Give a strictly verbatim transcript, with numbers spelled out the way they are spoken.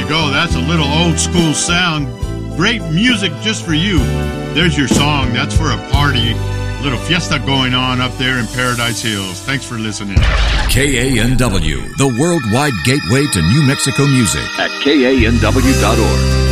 you go. That's a little old school sound. Great music just for you. There's your song. That's for a party. A little fiesta going on up there in Paradise Hills. Thanks for listening. K A N W, the worldwide gateway to New Mexico music at K A N W dot org.